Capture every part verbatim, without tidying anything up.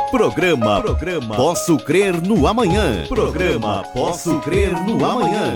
Programa, programa Posso Crer no Amanhã. Programa Posso Crer no Amanhã.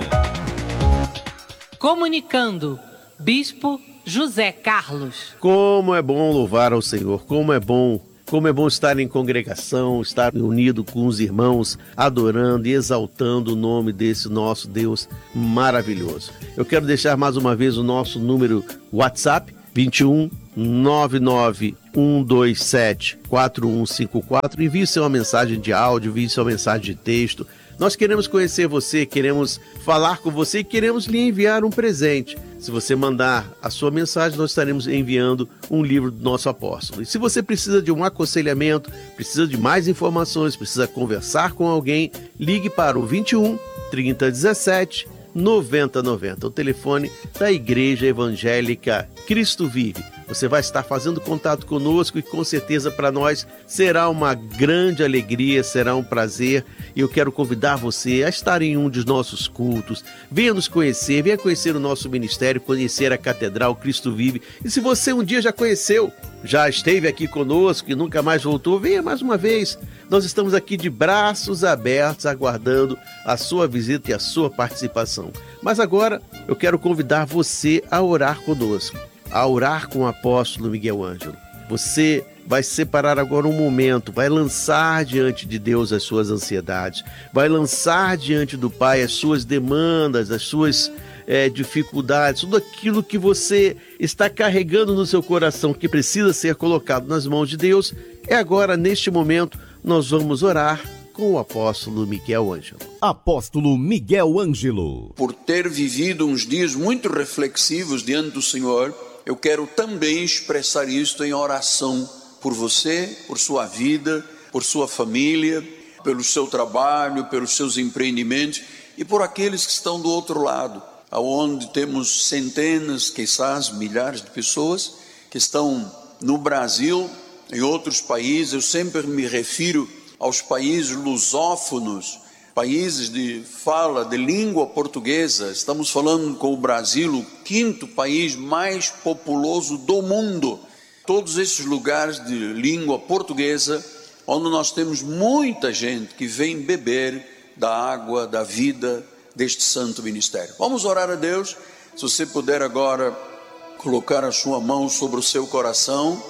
Comunicando, Bispo José Carlos. Como é bom louvar ao Senhor, como é bom, como é bom estar em congregação, estar unido com os irmãos, adorando e exaltando o nome desse nosso Deus maravilhoso. Eu quero deixar mais uma vez o nosso número WhatsApp, vinte e um, nove nove um dois sete, quatro um cinco quatro. Envie sua mensagem de áudio, envie sua mensagem de texto. Nós queremos conhecer você, queremos falar com você e queremos lhe enviar um presente. Se você mandar a sua mensagem, nós estaremos enviando um livro do nosso apóstolo. E se você precisa de um aconselhamento, precisa de mais informações, precisa conversar com alguém, ligue para o vinte e um, trinta, dezessete, noventa, noventa, o telefone da Igreja Evangélica Cristo Vive. Você vai estar fazendo contato conosco e com certeza para nós será uma grande alegria, será um prazer. E eu quero convidar você a estar em um dos nossos cultos. Venha nos conhecer, venha conhecer o nosso ministério, conhecer a Catedral Cristo Vive. E se você um dia já conheceu, já esteve aqui conosco e nunca mais voltou, venha mais uma vez. Nós estamos aqui de braços abertos, aguardando a sua visita e a sua participação. Mas agora eu quero convidar você a orar conosco, a orar com o apóstolo Miguel Ângelo. Você vai separar agora um momento, vai lançar diante de Deus as suas ansiedades, vai lançar diante do Pai as suas demandas, as suas é, dificuldades, tudo aquilo que você está carregando no seu coração, que precisa ser colocado nas mãos de Deus. É agora, neste momento, nós vamos orar com o apóstolo Miguel Ângelo. Apóstolo Miguel Ângelo. Por ter vivido uns dias muito reflexivos diante do Senhor, eu quero também expressar isto em oração por você, por sua vida, por sua família, pelo seu trabalho, pelos seus empreendimentos e por aqueles que estão do outro lado, aonde temos centenas, quizás milhares de pessoas que estão no Brasil, em outros países. Eu sempre me refiro aos países lusófonos, países de fala, de língua portuguesa. Estamos falando com o Brasil, o quinto país mais populoso do mundo. Todos esses lugares de língua portuguesa, onde nós temos muita gente que vem beber da água, da vida deste santo ministério. Vamos orar a Deus. Se você puder agora colocar a sua mão sobre o seu coração.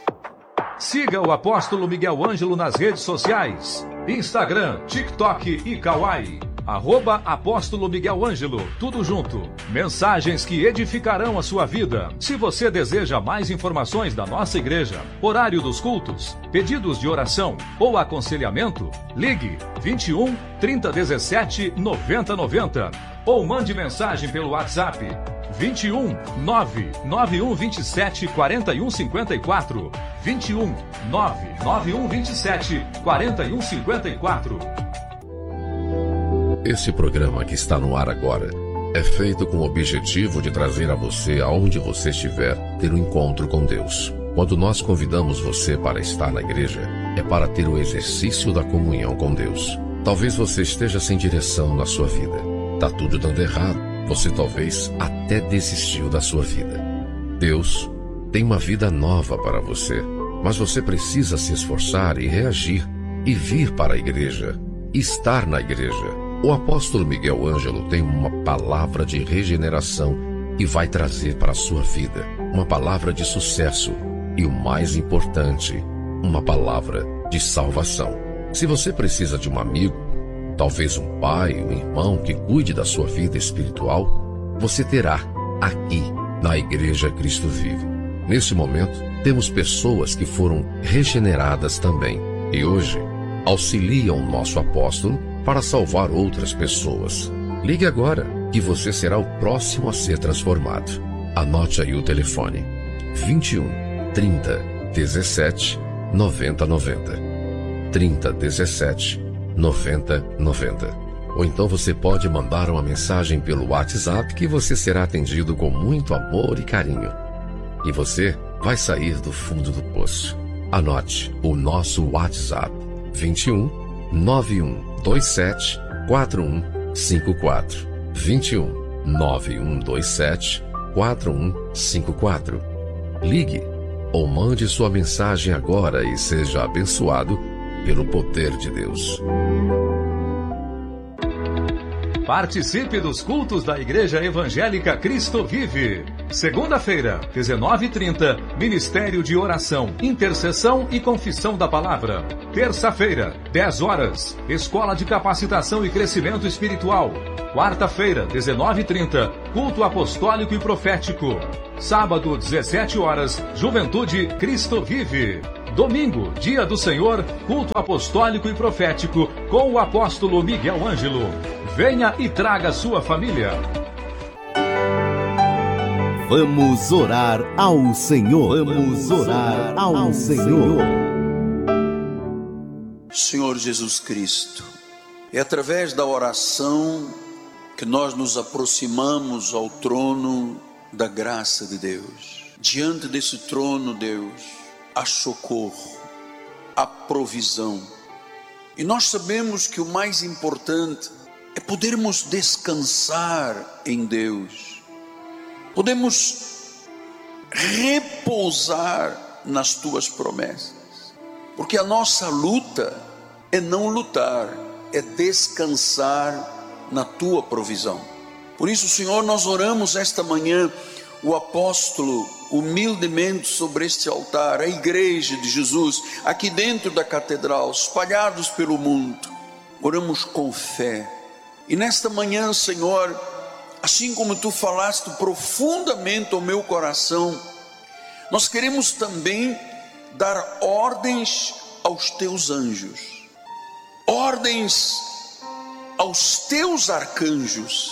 Siga o apóstolo Miguel Ângelo nas redes sociais, Instagram, TikTok e Kawaii, arroba apóstolo Miguel Ângelo, tudo junto. Mensagens que edificarão a sua vida. Se você deseja mais informações da nossa igreja, horário dos cultos, pedidos de oração ou aconselhamento, ligue vinte e um, trinta, dezessete, noventa, noventa ou mande mensagem pelo WhatsApp vinte e um, nove nove um dois sete, quatro um cinco quatro, vinte e um, nove nove um dois sete, quatro um cinco quatro. Esse programa que está no ar agora é feito com o objetivo de trazer a você, aonde você estiver, ter um encontro com Deus. Quando nós convidamos você para estar na igreja, é para ter o exercício da comunhão com Deus. Talvez você esteja sem direção na sua vida. Tá tudo dando errado. Você talvez até desistiu da sua vida. Deus tem uma vida nova para você, mas você precisa se esforçar e reagir e vir para a igreja, estar na igreja. O apóstolo Miguel Ângelo tem uma palavra de regeneração e vai trazer para a sua vida uma palavra de sucesso e, o mais importante, uma palavra de salvação. Se você precisa de um amigo, talvez um pai, um irmão que cuide da sua vida espiritual, você terá aqui na Igreja Cristo Vive. Neste momento, temos pessoas que foram regeneradas também e hoje auxiliam o nosso apóstolo para salvar outras pessoas. Ligue agora que você será o próximo a ser transformado. Anote aí o telefone vinte e um, trinta, dezessete, noventa, noventa. trinta, dezessete, noventa, noventa. Ou então você pode mandar uma mensagem pelo WhatsApp que você será atendido com muito amor e carinho. E você vai sair do fundo do poço. Anote o nosso WhatsApp vinte e um, nove um dois sete, quatro um cinco quatro. vinte e um, nove um dois sete, quatro um cinco quatro. Ligue ou mande sua mensagem agora e seja abençoado pelo poder de Deus. Participe dos cultos da Igreja Evangélica Cristo Vive. Segunda-feira, dezenove e trinta, Ministério de Oração, Intercessão e Confissão da Palavra. Terça-feira, dez horas, Escola de Capacitação e Crescimento Espiritual. Quarta-feira, dezenove e trinta, Culto Apostólico e Profético. Sábado, dezessete horas, Juventude Cristo Vive. Domingo, Dia do Senhor, Culto Apostólico e Profético, com o apóstolo Miguel Ângelo. Venha e traga sua família. Vamos orar ao Senhor. Vamos orar ao Senhor. Senhor Jesus Cristo, é através da oração que nós nos aproximamos ao trono da graça de Deus. Diante desse trono, Deus, há socorro, há provisão. E nós sabemos que o mais importante é podermos descansar em Deus. Podemos repousar nas tuas promessas. Porque a nossa luta é não lutar, é descansar na tua provisão. Por isso, Senhor, nós oramos esta manhã, o apóstolo humildemente sobre este altar, a igreja de Jesus, aqui dentro da catedral, espalhados pelo mundo. Oramos com fé. E nesta manhã, Senhor, assim como tu falaste profundamente ao meu coração, nós queremos também dar ordens aos teus anjos, ordens aos teus arcanjos,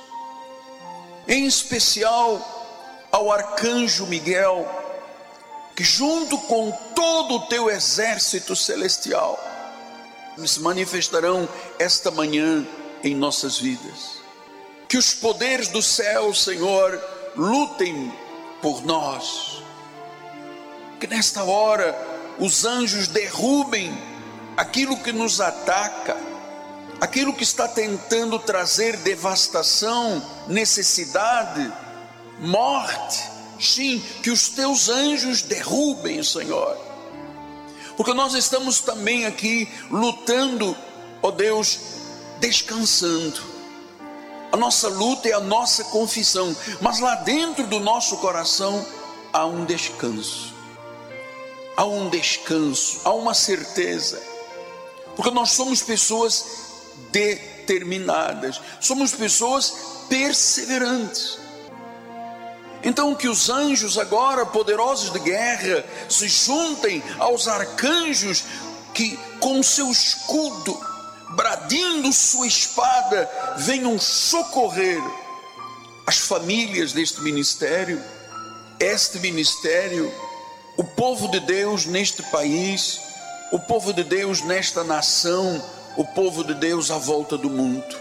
em especial ao arcanjo Miguel, que junto com todo o teu exército celestial se manifestarão esta manhã em nossas vidas. Que os poderes do céu, Senhor, lutem por nós. Que nesta hora os anjos derrubem aquilo que nos ataca, aquilo que está tentando trazer devastação, necessidade, morte. Sim, que os teus anjos derrubem, Senhor. Porque nós estamos também aqui lutando, ó Deus, descansando. A nossa luta é a nossa confissão, mas lá dentro do nosso coração há um descanso. Há um descanso, há uma certeza. Porque nós somos pessoas determinadas, somos pessoas perseverantes. Então que os anjos agora, poderosos de guerra, se juntem aos arcanjos que com seu escudo, bradindo sua espada, venham socorrer as famílias deste ministério, este ministério, o povo de Deus neste país, o povo de Deus nesta nação, o povo de Deus à volta do mundo.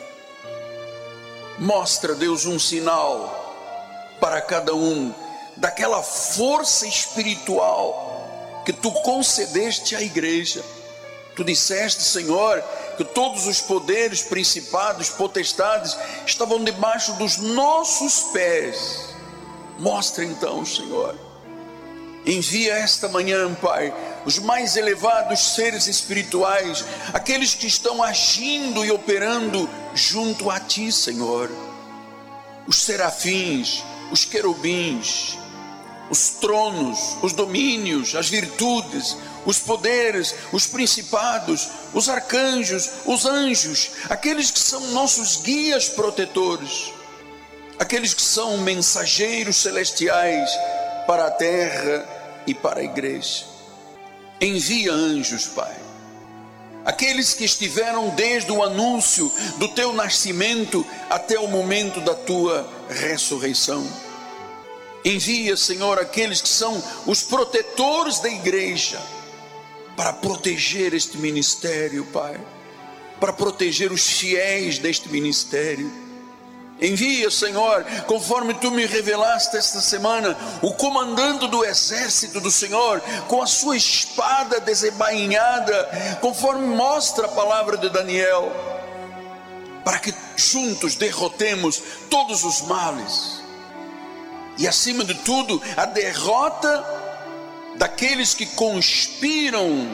Mostra, Deus, um sinal para cada um daquela força espiritual que tu concedeste à igreja. Tu disseste, Senhor, que todos os poderes, principados, potestades estavam debaixo dos nossos pés. Mostra então, Senhor. Envia esta manhã, Pai, os mais elevados seres espirituais, aqueles que estão agindo e operando junto a Ti, Senhor. Os serafins, os querubins, os tronos, os domínios, as virtudes, os poderes, os principados, os arcanjos, os anjos, aqueles que são nossos guias protetores, aqueles que são mensageiros celestiais para a terra e para a igreja. Envia anjos, Pai, aqueles que estiveram desde o anúncio do teu nascimento até o momento da tua ressurreição. Envia, Senhor, aqueles que são os protetores da igreja, para proteger este ministério, Pai, para proteger os fiéis deste ministério. Envia, Senhor, conforme tu me revelaste esta semana, o comandante do exército do Senhor, com a sua espada desembainhada, conforme mostra a palavra de Daniel, para que juntos derrotemos todos os males, e acima de tudo, a derrota daqueles que conspiram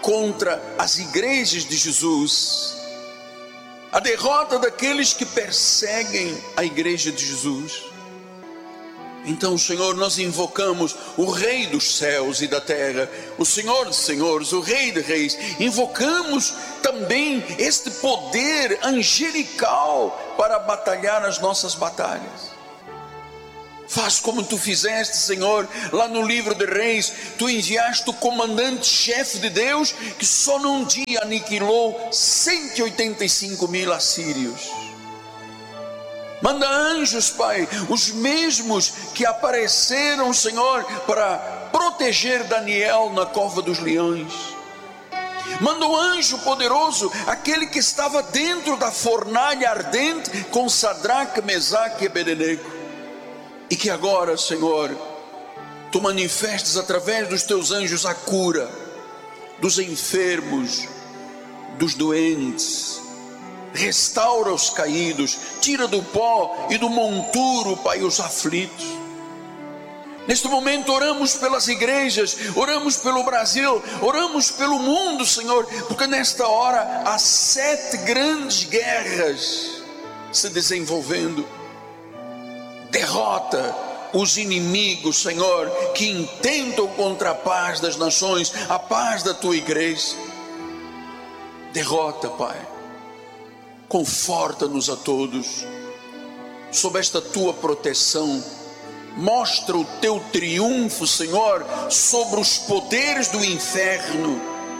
contra as igrejas de Jesus, a derrota daqueles que perseguem a igreja de Jesus. Então, Senhor, nós invocamos o Rei dos céus e da terra, o Senhor dos senhores, o Rei de reis. Invocamos também este poder angelical para batalhar as nossas batalhas. Faz como tu fizeste, Senhor, lá no livro de Reis. Tu enviaste o comandante-chefe de Deus, que só num dia aniquilou cento e oitenta e cinco mil assírios. Manda anjos, Pai, os mesmos que apareceram, Senhor, para proteger Daniel na cova dos leões. Manda um anjo poderoso, aquele que estava dentro da fornalha ardente com Sadraque, Mesaque e Abednego. E que agora, Senhor, tu manifestes através dos teus anjos a cura dos enfermos, dos doentes. Restaura os caídos, tira do pó e do monturo, Pai, os aflitos. Neste momento oramos pelas igrejas, oramos pelo Brasil, oramos pelo mundo, Senhor, porque nesta hora há sete grandes guerras se desenvolvendo. Derrota os inimigos, Senhor, que intentam contra a paz das nações, a paz da tua igreja. Derrota, Pai. Conforta-nos a todos, sob esta tua proteção. Mostra o teu triunfo, Senhor, sobre os poderes do inferno.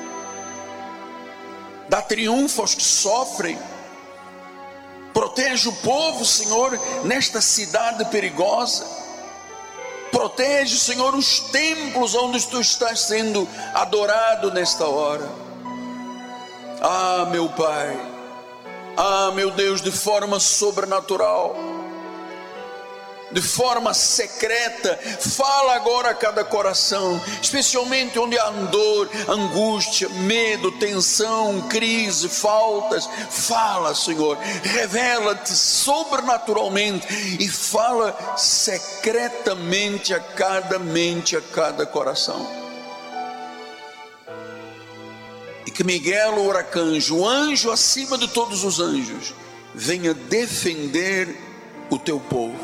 Dá triunfo aos que sofrem. Protege o povo, Senhor, nesta cidade perigosa. Protege, Senhor, os templos onde tu estás sendo adorado nesta hora. Ah, meu Pai. Ah, meu Deus, de forma sobrenatural, de forma secreta, fala agora a cada coração, especialmente onde há dor, angústia, medo, tensão, crise, faltas. Fala, Senhor, revela-te sobrenaturalmente e fala secretamente a cada mente, a cada coração. E que Miguel, o arcanjo, o anjo acima de todos os anjos, venha defender o teu povo,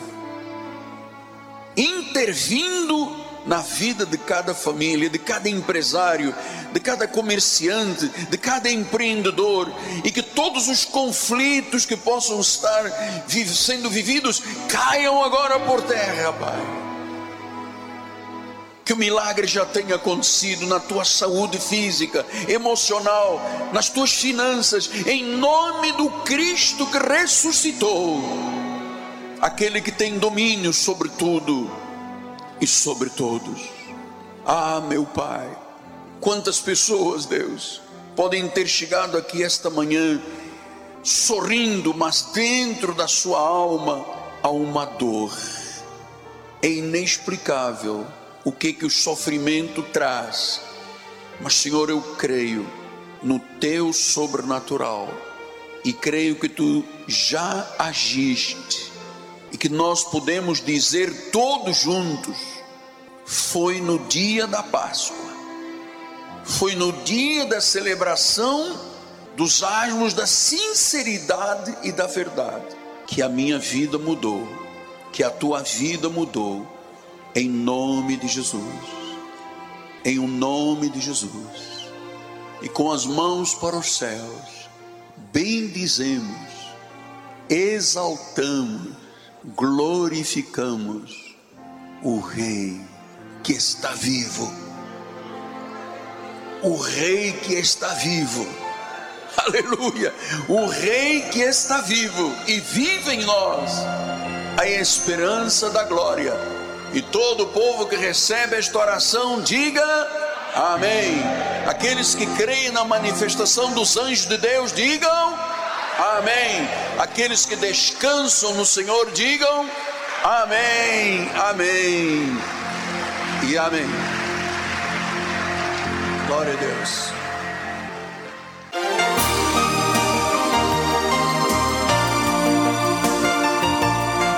intervindo na vida de cada família, de cada empresário, de cada comerciante, de cada empreendedor, e que todos os conflitos que possam estar sendo vividos caiam agora por terra, Pai. Que o milagre já tenha acontecido na tua saúde física, emocional, nas tuas finanças, em nome do Cristo que ressuscitou, aquele que tem domínio sobre tudo e sobre todos. Ah, meu Pai, quantas pessoas, Deus, podem ter chegado aqui esta manhã sorrindo, mas dentro da sua alma há uma dor. É inexplicável o que que o sofrimento traz, mas, Senhor, eu creio no teu sobrenatural e creio que tu já agiste, e que nós podemos dizer todos juntos: foi no dia da Páscoa, foi no dia da celebração dos asmos da sinceridade e da verdade, que a minha vida mudou, que a tua vida mudou. Em nome de Jesus, em o nome de Jesus, e com as mãos para os céus, bendizemos, exaltamos, glorificamos o Rei que está vivo, o Rei que está vivo, aleluia, o Rei que está vivo e vive em nós a esperança da glória. E todo o povo que recebe esta oração, diga amém. Aqueles que creem na manifestação dos anjos de Deus, digam amém. Aqueles que descansam no Senhor, digam amém, amém e amém. Glória a Deus.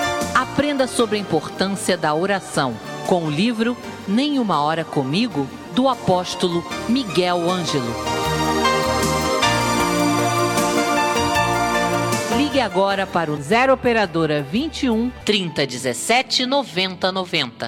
Aprenda sobre a importância da oração com o livro Nem Uma Hora Comigo, do apóstolo Miguel Ângelo. Ligue agora para o zero operadora vinte e um, trinta, dezessete, noventa, noventa.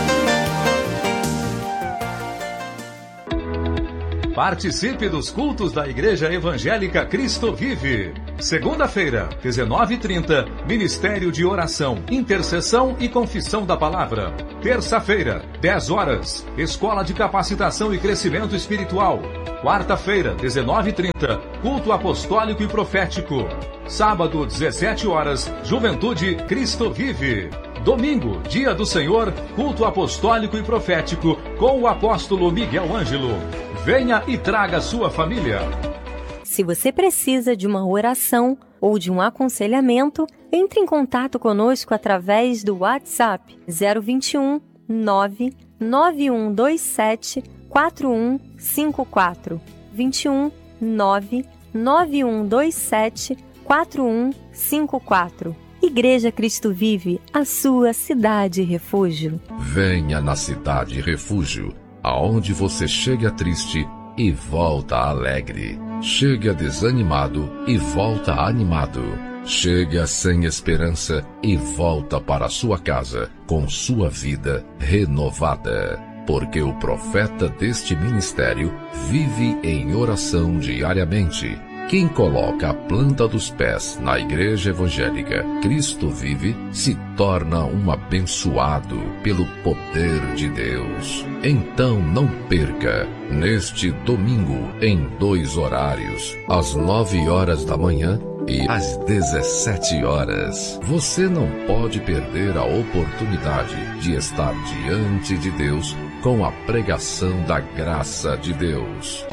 Participe dos cultos da Igreja Evangélica Cristo Vive. Segunda-feira, dezenove e trinta, Ministério de Oração, Intercessão e Confissão da Palavra. Terça-feira, dez horas, Escola de Capacitação e Crescimento Espiritual. Quarta-feira, dezenove e trinta, Culto Apostólico e Profético. Sábado, dezessete horas, Juventude Cristo Vive. Domingo, Dia do Senhor, Culto Apostólico e Profético com o apóstolo Miguel Ângelo. Venha e traga sua família. Se você precisa de uma oração ou de um aconselhamento, entre em contato conosco através do WhatsApp zero vinte e um, nove nove um dois sete, quatro um cinco quatro. vinte e um, nove nove um dois sete, quatro um cinco quatro. Igreja Cristo Vive, a sua cidade refúgio. Venha na cidade refúgio, aonde você chega triste e volta alegre. Chega desanimado e volta animado. Chega sem esperança e volta para sua casa com sua vida renovada. Porque o profeta deste ministério vive em oração diariamente. Quem coloca a planta dos pés na Igreja Evangélica Cristo Vive se torna um abençoado pelo poder de Deus. Então não perca, neste domingo, em dois horários, às nove horas da manhã e às dezessete horas. Você não pode perder a oportunidade de estar diante de Deus com a pregação da graça de Deus.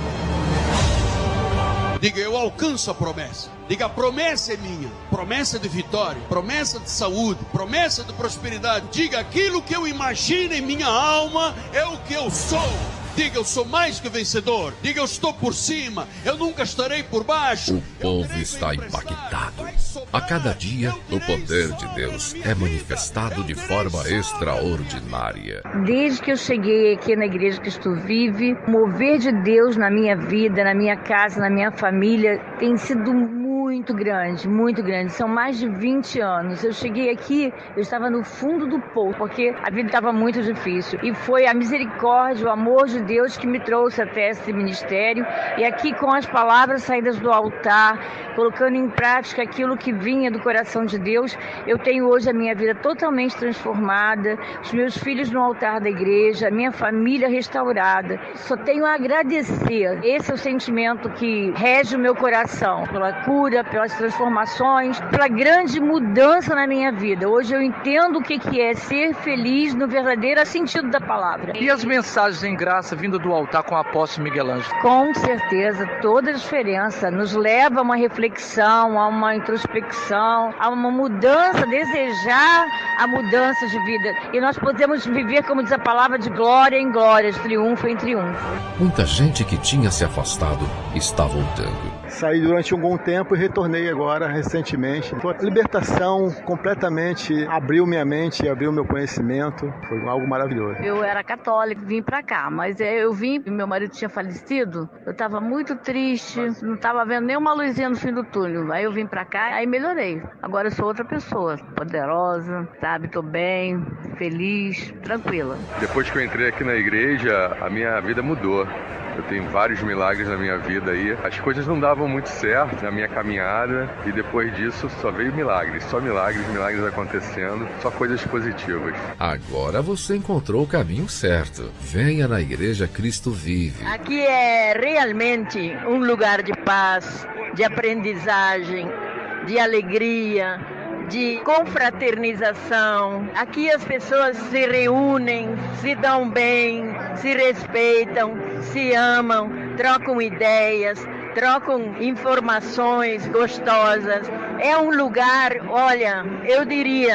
Diga, eu alcanço a promessa. Diga, a promessa é minha. Promessa de vitória, promessa de saúde, promessa de prosperidade. Diga, aquilo que eu imagino em minha alma é o que eu sou. Diga, eu sou mais que vencedor. Diga, eu estou por cima, eu nunca estarei por baixo. O povo está impactado. A cada dia, o poder de Deus é manifestado de forma extraordinária. Desde que eu cheguei aqui na Igreja Cristo Vive, o mover de Deus na minha vida, na minha casa, na minha família, tem sido muito grande, muito grande. São mais de vinte anos. Eu cheguei aqui, eu estava no fundo do poço, porque a vida estava muito difícil. E foi a misericórdia, o amor de Deus que me trouxe até esse ministério. E aqui, com as palavras saídas do altar, colocando em prática aquilo que vinha do coração de Deus, eu tenho hoje a minha vida totalmente transformada, os meus filhos no altar da igreja, a minha família restaurada. Só tenho a agradecer. Esse é o sentimento que rege o meu coração, pela cura, pelas transformações, pela grande mudança na minha vida. Hoje eu entendo o que é ser feliz no verdadeiro sentido da palavra. E as mensagens em graça vinda do altar com o apóstolo Miguel Ângelo? Com certeza, toda a diferença. Nos leva a uma reflexão, a uma introspecção, a uma mudança, desejar a mudança de vida. E nós podemos viver, como diz a palavra, de glória em glória, de triunfo em triunfo. Muita gente que tinha se afastado está voltando. Saí durante um bom tempo e retornei agora recentemente. A libertação completamente abriu minha mente, abriu meu conhecimento. Foi algo maravilhoso. Eu era católica, vim pra cá, mas eu vim, meu marido tinha falecido, eu tava muito triste, não tava vendo nenhuma luzinha no fim do túnel. Aí eu vim pra cá, aí melhorei. Agora eu sou outra pessoa, poderosa, sabe, tô bem, feliz, tranquila. Depois que eu entrei aqui na igreja, a minha vida mudou. Eu tenho vários milagres na minha vida aí. As coisas não davam muito certo na minha caminhada e depois disso só veio milagres, só milagres, milagres acontecendo, só coisas positivas. Agora você encontrou o caminho certo. Venha na Igreja Cristo Vive. Aqui é realmente um lugar de paz, de aprendizagem, de alegria, de confraternização. Aqui as pessoas se reúnem, se dão bem, se respeitam, se amam, trocam ideias, trocam informações gostosas. É um lugar, olha, eu diria,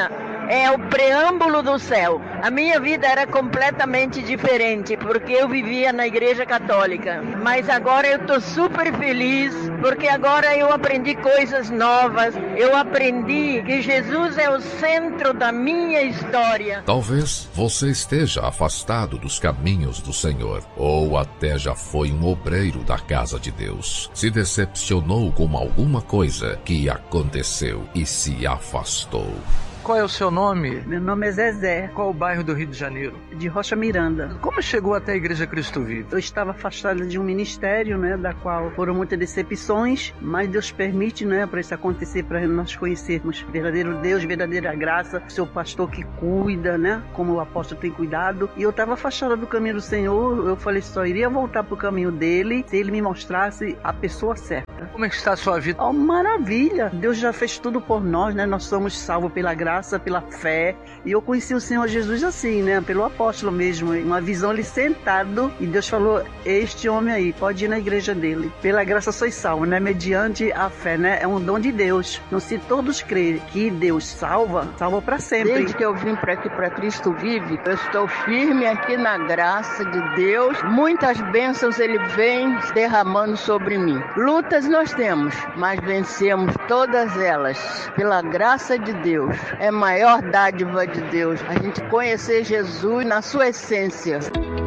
é o preâmbulo do céu. A minha vida era completamente diferente, porque eu vivia na igreja católica. Mas agora eu estou super feliz, porque agora eu aprendi coisas novas. Eu aprendi que Jesus é o centro da minha história. Talvez você esteja afastado dos caminhos do Senhor, ou até já foi um obreiro da casa de Deus. Se decepcionou com alguma coisa que aconteceu e se afastou. Qual é o seu nome? Meu nome é Zezé. Qual o bairro do Rio de Janeiro? De Rocha Miranda. Como chegou até a Igreja Cristo Vive? Eu estava afastada de um ministério, né, da qual foram muitas decepções, mas Deus permite, né, para isso acontecer, para nós conhecermos verdadeiro Deus, verdadeira graça, o seu pastor que cuida, né, como o apóstolo tem cuidado. E eu estava afastada do caminho do Senhor. Eu falei, só iria voltar para o caminho dele se ele me mostrasse a pessoa certa. Como é que está a sua vida? Oh, maravilha! Deus já fez tudo por nós, né? Nós somos salvos pela graça, pela fé. E eu conheci o Senhor Jesus assim, né? Pelo apóstolo mesmo. Uma visão ali sentado. E Deus falou, este homem aí, pode ir na igreja dele. Pela graça sois salvos, né? Mediante a fé, né? É um dom de Deus. Então, se todos crerem que Deus salva, salva para sempre. Desde que eu vim para aqui, para Cristo Vive, eu estou firme aqui na graça de Deus. Muitas bênçãos Ele vem derramando sobre mim. Lutas nós temos, mas vencemos todas elas pela graça de Deus. É a maior dádiva de Deus a gente conhecer Jesus na sua essência.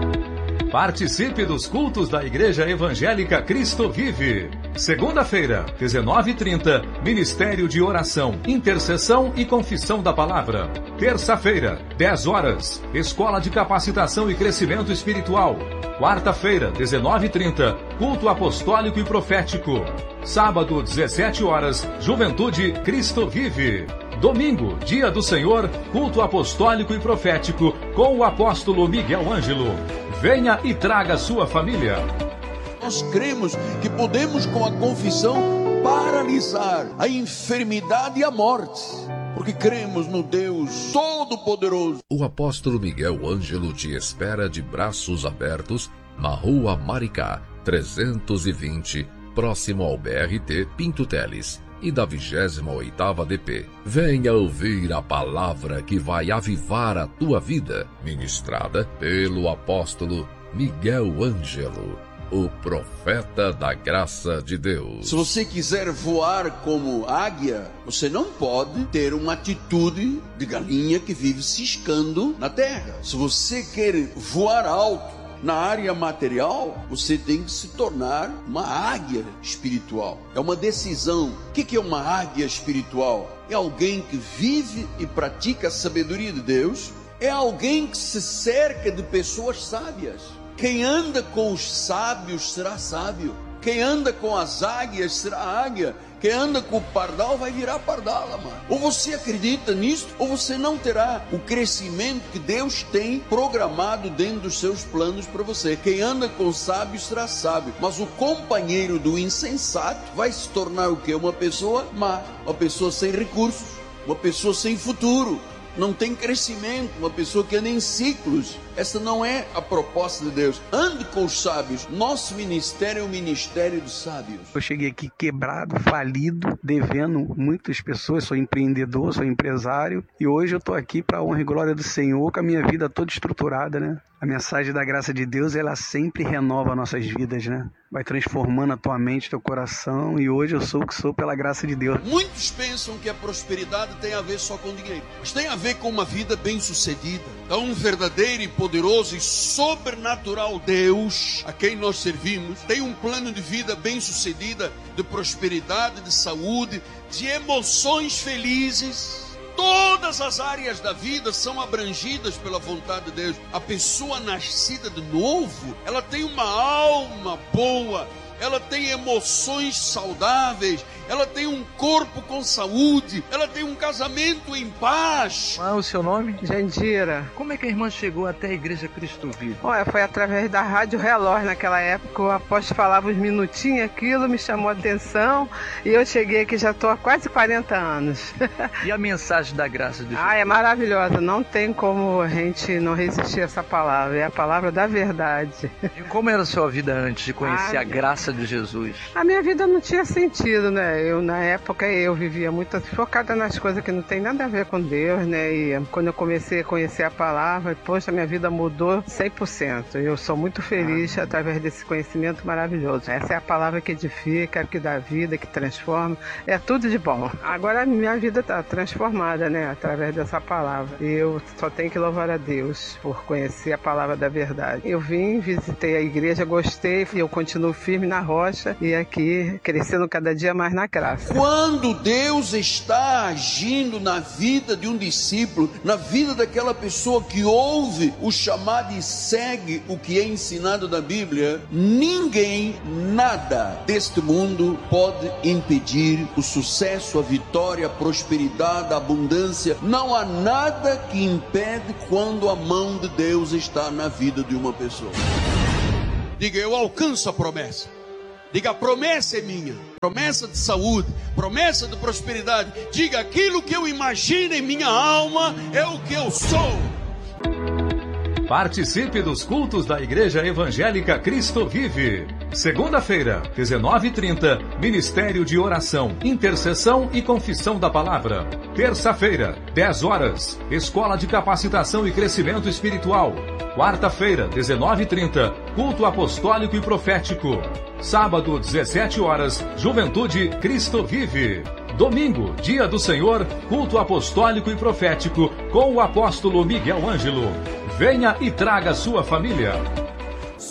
Participe dos cultos da Igreja Evangélica Cristo Vive. Segunda-feira, dezenove e trinta, Ministério de Oração, Intercessão e Confissão da Palavra. Terça-feira, dez horas, Escola de Capacitação e Crescimento Espiritual. Quarta-feira, dezenove e trinta, Culto Apostólico e Profético. Sábado, dezessete horas, Juventude Cristo Vive. Domingo, Dia do Senhor, Culto Apostólico e Profético, com o apóstolo Miguel Ângelo. Venha e traga sua família. Nós cremos que podemos, com a confissão, paralisar a enfermidade e a morte, porque cremos no Deus Todo-Poderoso. O apóstolo Miguel Ângelo te espera de braços abertos na Rua Maricá, trezentos e vinte, próximo ao B R T Pinto Teles e da vigésima oitava D P. Venha ouvir a palavra que vai avivar a tua vida, ministrada pelo apóstolo Miguel Ângelo, o profeta da graça de Deus. Se você quiser voar como águia, você não pode ter uma atitude de galinha que vive ciscando na terra. Se você quer voar alto na área material, você tem que se tornar uma águia espiritual. É uma decisão. O que é uma águia espiritual? É alguém que vive e pratica a sabedoria de Deus. É alguém que se cerca de pessoas sábias. Quem anda com os sábios será sábio. Quem anda com as águias será águia. Quem anda com o pardal vai virar pardal, mano. Ou você acredita nisso, ou você não terá o crescimento que Deus tem programado dentro dos seus planos para você. Quem anda com o sábio será sábio, mas o companheiro do insensato vai se tornar o quê? Uma pessoa má, uma pessoa sem recursos, uma pessoa sem futuro. Não tem crescimento, uma pessoa que anda em ciclos. Essa não é a proposta de Deus. Ande com os sábios. Nosso ministério é o ministério dos sábios. Eu cheguei aqui quebrado, falido, devendo muitas pessoas. Sou empreendedor, sou empresário. E hoje eu estou aqui para a honra e glória do Senhor, com a minha vida toda estruturada, né? A mensagem da graça de Deus, ela sempre renova nossas vidas, né? Vai transformando a tua mente, teu coração. E hoje eu sou o que sou pela graça de Deus. Muitos pensam que a prosperidade tem a ver só com dinheiro, mas tem a ver com uma vida bem-sucedida. É um verdadeiro e poderoso e sobrenatural Deus a quem nós servimos. Tem um plano de vida bem-sucedida, de prosperidade, de saúde, de emoções felizes. Todas as áreas da vida são abrangidas pela vontade de Deus. A pessoa nascida de novo, ela tem uma alma boa, ela tem emoções saudáveis, ela tem um corpo com saúde, ela tem um casamento em paz. Qual é o seu nome? Jandira. Como é que a irmã chegou até a Igreja Cristo Vive? Olha, foi através da Rádio Relógio naquela época. O apóstolo falava uns minutinhos, aquilo me chamou a atenção e eu cheguei aqui, já estou há quase quarenta anos. E a mensagem da graça de Jesus? Ah, é maravilhosa. Não tem como a gente não resistir a essa palavra. É a palavra da verdade. E como era a sua vida antes de conhecer ah, a graça graça de Jesus. A minha vida não tinha sentido, né? Eu, na época, eu vivia muito focada nas coisas que não tem nada a ver com Deus, né? E quando eu comecei a conhecer a palavra, poxa, minha vida mudou cem por cento. Eu sou muito feliz através desse conhecimento maravilhoso. Essa é a palavra que edifica, que dá vida, que transforma. É tudo de bom. Agora a minha vida está transformada, né? Através dessa palavra. E eu só tenho que louvar a Deus por conhecer a palavra da verdade. Eu vim, visitei a igreja, gostei, e eu continuo firme na rocha e aqui crescendo cada dia mais na graça. Quando Deus está agindo na vida de um discípulo, na vida daquela pessoa que ouve o chamado e segue o que é ensinado na Bíblia, ninguém, nada deste mundo pode impedir o sucesso, a vitória, a prosperidade, a abundância. Não há nada que impede quando a mão de Deus está na vida de uma pessoa. Diga, eu alcanço a promessa. Diga, a promessa é minha. Promessa de saúde, promessa de prosperidade. Diga, aquilo que eu imagino em minha alma é o que eu sou. Participe dos cultos da Igreja Evangélica Cristo Vive. Segunda-feira, dezenove e trinta, Ministério de Oração, Intercessão e Confissão da Palavra. Terça-feira, dez horas, Escola de Capacitação e Crescimento Espiritual. Quarta-feira, dezenove e trinta, Culto Apostólico e Profético. Sábado, dezessete horas, Juventude Cristo Vive. Domingo, Dia do Senhor, Culto Apostólico e Profético com o apóstolo Miguel Ângelo. Venha e traga sua família.